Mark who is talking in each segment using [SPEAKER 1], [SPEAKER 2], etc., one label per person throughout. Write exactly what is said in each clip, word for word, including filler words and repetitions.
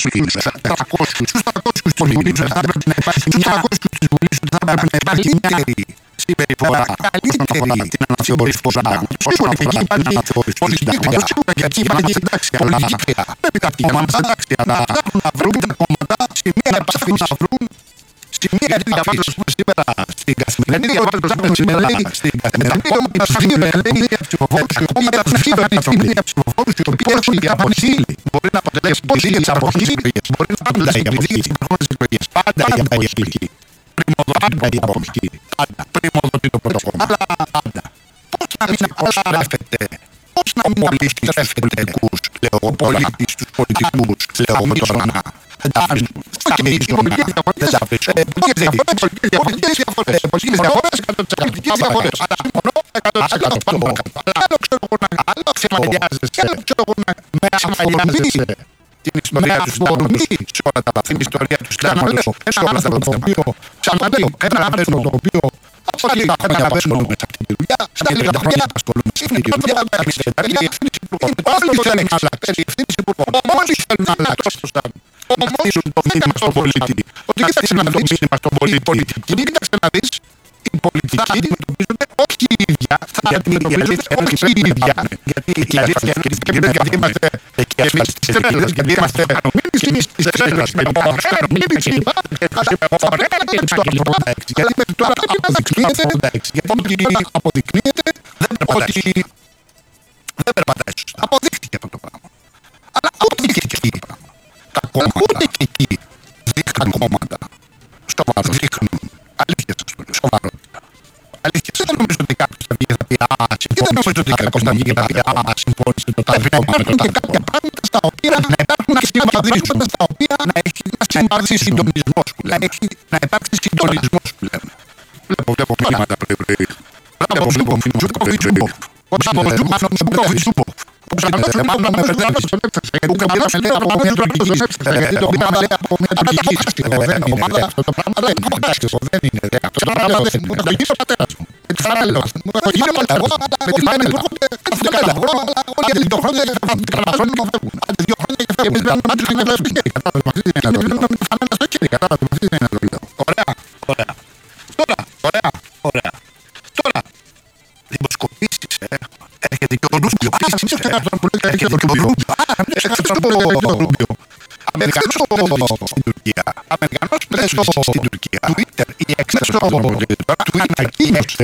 [SPEAKER 1] τριακόσιους της Βουλής, θα έπρεπε να υπάρχει μια θα έπρεπε να υπάρχει καλύτερη συμπεριφορά όσον αφορά την αναθεώρηση του συντάγματος. Όσον αφορά την αναθεώρηση του συντάγματος, σίγουρα και εκεί υπάρχει εντάξει πολιτικά. Πρέπει τα κόμματα να βρουν τα κόμματα σημεία επαφή να βρουν σημεία γιατί διαβάζω σήμερα στην καθημερινή διαβάζω σήμερα στην καθημερινή διαβάζω ψηφοφόρους οι οποίοι έχουν φύγει ψηφοφόρους οι οποίοι έχουν διαπονηθεί. Μπορεί να αποτελέσει ποσίλια της αποχής, μπορεί να αποτελέσει η εκλογές. Πάντα η αποχή. Πριμοδοτή η αποχή. Πάντα. Πριμοδοτή το πρωτοκόμμα. Αλλά πάντα. Πώς να μην αποστρέφεται, πώς να μην αποστρέφεται λέω πολίτης τους πολιτικούς, λέω εγώ τώρα να εντάφνουν στα μίσονα, δεν τα αφήσω. Πολιτικές διαφορές, πολιτικές διαφορές, πολιτικές διαφορές, αλλά μόνο εκατό τοις εκατό πάνω κάτω. Άλλο ξέρω εγώ να άλλο ξεμαγιάζεσαι, άλλο ξέρω εγώ να με αμαγιάζεσαι την ιστορία του συντάγματος σε όλα τα βαθύ, την ιστορία του συντάγματος σε όλα τα βαθύ, ξαναλέω, ένα άπλετο το οποίο από λίγα χρόνια απασχολούμε σε αυτή τη δουλειά, στα λίγα χρόνια απασχολούμε σε αυτή τη δουλειά, η ευθύνη υπουργών. Όλοι θέλουν να αλλάξει, η ευθύνη υπουργών. Όλοι θέλουν να αλλάξει το Στάδιο. Όμως το μήνυμα στον πολίτη, ότι κοίταξε να δεις μήνυμα στον πολίτη, κοίταξε να δεις οι πολιτικοί αντιμετωπίζονται όχι οι ίδια, θα αντιμετωπίζονται όχι οι ίδια, γιατί είμαστε εμείς στις τρέλες, γιατί είμαστε ανομίλης στις τρέλες, με το παραφέρον, μην είπες είπα, γιατί με τώρα αποδεικνύεται, γιατί αποδεικνύεται ότι δεν περπατάει σωστά. Αποδείχτηκε αυτό το πράγμα. Αλλά αποδείχτηκε εκεί το πράγμα. Τα κόμματα, ούτε και εκεί δείχνουν κόμματα, σοβαρό, δείχνουν αλήθειες, σοβαρότητα. Αλήθειες, δεν νομίζω ότι κάποιος θα βγει και θα πει «Α, δεν νομίζω ότι κάποιος θα βγει και θα πει «Α, συμφώνησε το τάδε κόμμα με το τάδε». Και κάποια πράγματα στα οποία να υπάρχουν και συμφωνήσουν, στα οποία να υπάρξει συντονισμός που λέμε. Να υπάρξει συντονισμός που λέμε. Βλέπω, βλέπω μηνύματα πρωί-πρωί. Βλέπω, βλέπω μηνύματα. Όπως από το Ζουμάνο με Μπρόβιτζούπο. Όπως από το Ζουμάνο με Μπρόβιτζούπο. Που καμπάνα με λέει από μια τουρκική. Γιατί το πήραμε λέει από μια τουρκική. Δεν είναι αυτό το πράγμα. Δεν είναι φαντάστικο. Δεν είναι αυτό το πράγμα. Δεν είναι. Το γύρω ο πατέρας μου. Με τη φανέλα. Το γύρω ο πατέρας μου. Με τη φανέλα. Αυτό δεν είναι. Όλοι οι δύο χρόνια καταναλώνουν και φεύγουν. Άντε δύο χρόνια και φεύγουν. Εμείς μένουμε άντρες και βλέπουμε χέρι. Κατάλαβε μαζί την αναλογία. Με τη φανέλα στο χέρι. Κατάλαβε μαζί την αναλογία. Ωραία. Ωραία. Τώρα. Ωραία. Ωραία. Τώρα. Δημοσκοπήσεις, έρχεται και ο Ρούμπιο. Έρχεται και ο Ρούμπιο. Αμερικανός στην Τουρκία. Αμερικανός πρέσβης στην Τουρκία. Twitter, η εξέστο του ανακοίνωσε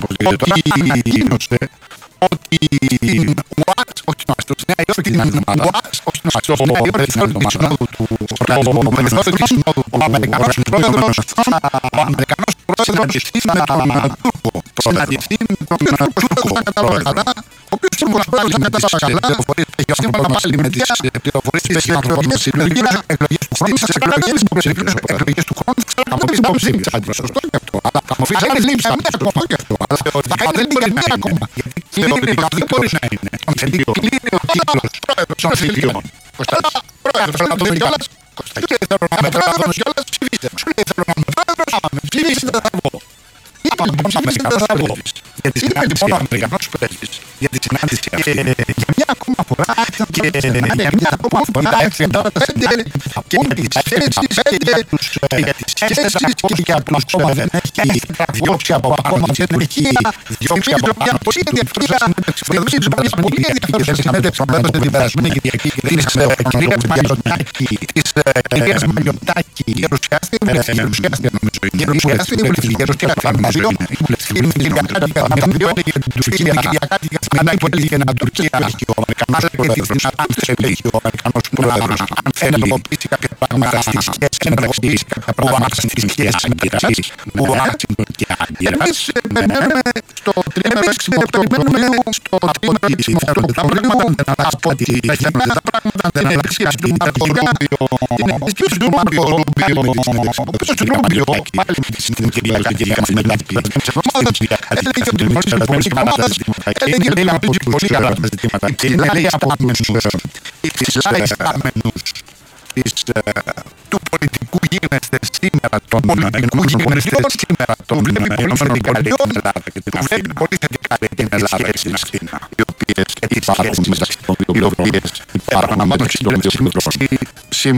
[SPEAKER 1] ότι ο ΟΑΣ, όχι το αστρός, Νέα Υόρκη την άλλη εβδομάδα, όχι το αστρός, Νέα Υόρκη την άλλη εβδομάδα, ο Μεθόδος Συνόδου, ο Αμερικανός πρόεδρος, ο Αμερικανός πρόεδρος με τον Τούρκο, συναντηθεί με τον Τούρκο, ο οποίος Τούρκος πρόεδρος μετά τα καλά, έχει σύμφωνα πάλι με τις πληροφορίες της εκλογές, εκλογές του χρόνου, στις εκλογές του χρόνου, θα μου πεις υποψήφιος, σωστό και αυτό, αλλά θα μου πεις άλλη λήψη, σωστό και αυτό, αλλά θεωρητικά δεν είναι μία ακόμα, θεωρητικά δεν μπορεί να είναι. Κλείνει ο κύκλος των θηλιών. Πρόεδρος να το δει κιόλας, σου λέει θέλω να είμαι πρόεδρος κιόλας, ψηφίστε. Σου λέει θέλω να είμαι πρόεδρος, ψηφίστε θα βγω. Είπα λοιπόν Αμερικανός πρέσβης, για τη συνάντηση Αμερικανός πρέσβης, για τη συνάντηση αυτή, για μια ακόμα φορά και για μια ακόμα φορά εξεντάρα τα πέντε και για τις σχέσεις και για τις σχέσεις και για τους κόμμα δεν έχει διώξει από ακόμα δεν έχει διώξει από ακόμα πολύ ενδιαφέρουσα συνέντευξη, πολύ ενδιαφέρουσα συνέντευξη που έδωσε την περασμένη Κυριακή της κυρίας Μαλιωτάκη, της κυρίας Μαλιωτάκη, γερουσιάστηκε νομίζω είναι, γερουσιάστηκε η γερουσιάστηκε μαζί η βουλευτική με την Κυριακάτικα με την Κυριακάτικα σημαίνει που έλεγε να Τουρκία έχει ο Αμερικανός πρόεδρος, αν θέλει ο Αμερικανός πρόεδρος, αν θέλει να τροποποιήσει κάποια πράγματα στις σχέσεις και να τροποποιήσει κάποια πράγματα στις σχέσεις με την Ρωσία, που άρχισε την Τουρκία. Εμείς περιμένουμε στο τρίμηνο έξιμο, περιμένουμε στο τρίμηνο έξιμο αυτό το πρόβλημα, να σας πω ότι τα χειμένα τα πράγματα δεν είναι αξία του Μαρκορούμπιο, είναι εξής του Μαρκορούμπιο, ο οποίος του Ρούμπιο, πάλι με τη συνθήκη καθημερινή έλεγε ότι γνωρίζει πολύ καλά τα ζητήματα. Έλεγε ότι γνωρίζει πολύ καλά τα ζητήματα. Και λέει από τις λαϊστάμενους του πολιτικού γίνεστε σήμερα, τον πολιτικού γίνεστε σήμερα, τον βλέπει πολύ θετικά την Ελλάδα και την βλέπει πολύ θετικά την Ελλάδα και την Αθήνα, οι οποίες υπάρχουν μεταξύ των οποίων υπάρχουν